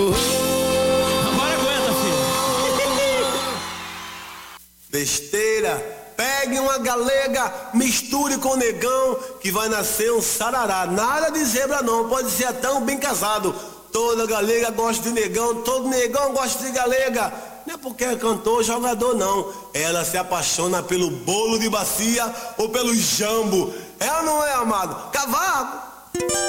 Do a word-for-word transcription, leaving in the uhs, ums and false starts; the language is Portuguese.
Agora aguenta, filho. Besteira. Pegue uma galega, misture com negão, que vai nascer um sarará. Nada de zebra não, pode ser tão bem casado. Toda galega gosta de negão, todo negão gosta de galega. Não é porque é cantor, jogador não. Ela se apaixona pelo bolo de bacia ou pelo jambo. É ou não é, amado? Cavalo!